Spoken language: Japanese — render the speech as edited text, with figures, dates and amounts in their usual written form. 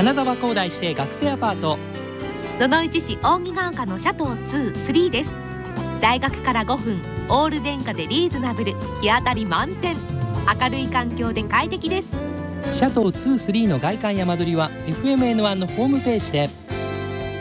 金沢工大指定学生アパート、 野々市市扇ヶ丘のシャトー2、3です。大学から5分、オール電化でリーズナブル、日当たり満点、明るい環境で快適です。 シャトー2、3の外観や間取りは FMN1 のホームページで。